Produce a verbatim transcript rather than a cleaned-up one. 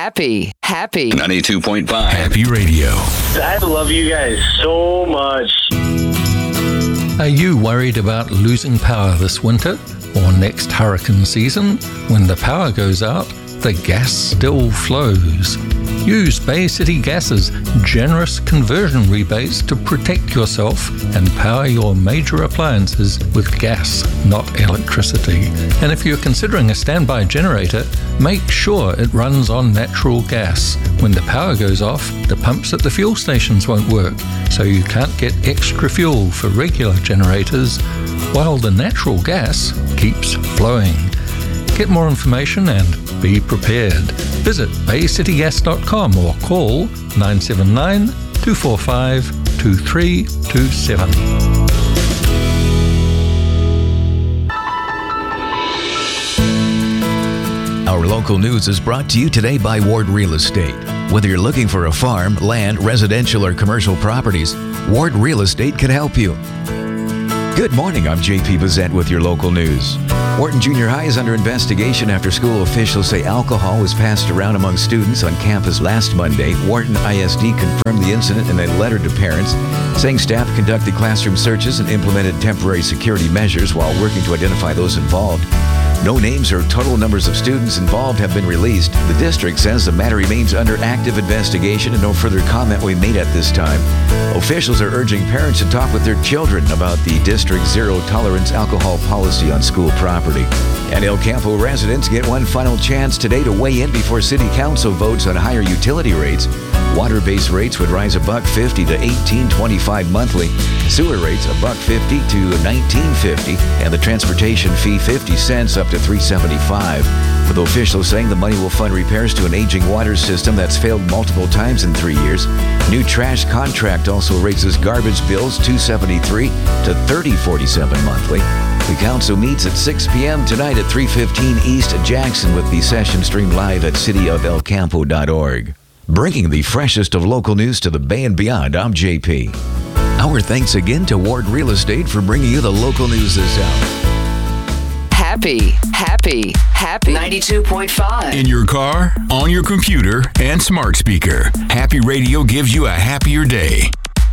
Happy, happy. ninety-two point five Happy Radio. I love you guys so much. Are you worried about losing power this winter or next hurricane season? When the power goes out, the gas still flows. Use Bay City Gas's generous conversion rebates to protect yourself and power your major appliances with gas, not electricity. And if you're considering a standby generator, make sure it runs on natural gas. When the power goes off, the pumps at the fuel stations won't work, so you can't get extra fuel for regular generators, while the natural gas keeps flowing. Get more information and be prepared. Visit bay city gas dot com or call nine seven nine, two four five, two three two seven. Our local news is brought to you today by Ward Real Estate. Whether you're looking for a farm, land, residential, or commercial properties, Ward Real Estate can help you. Good morning, I'm J P Bazette with your local news. Wharton Junior High is under investigation after school officials say alcohol was passed around among students on campus last Monday. Wharton I S D confirmed the incident in a letter to parents, saying staff conducted classroom searches and implemented temporary security measures while working to identify those involved. No names or total numbers of students involved have been released. The district says the matter remains under active investigation and no further comment will be made at this time. Officials are urging parents to talk with their children about the district's zero-tolerance alcohol policy on school property. And El Campo residents get one final chance today to weigh in before City Council votes on higher utility rates. Water-based rates would rise a buck fifty to eighteen twenty-five monthly. Sewer rates a buck fifty to nineteen fifty, and the transportation fee fifty cents up to three seventy-five. With officials saying the money will fund repairs to an aging water system that's failed multiple times in three years. New trash contract also raises garbage bills two seventy-three to thirty forty-seven monthly. The council meets at six p.m. tonight at three fifteen East Jackson with the session streamed live at city of el campo dot org. Bringing the freshest of local news to the Bay and beyond, I'm J P. Our thanks again to Ward Real Estate for bringing you the local news this hour. Happy, happy, happy. ninety-two point five. In your car, on your computer, and smart speaker, Happy Radio gives you a happier day.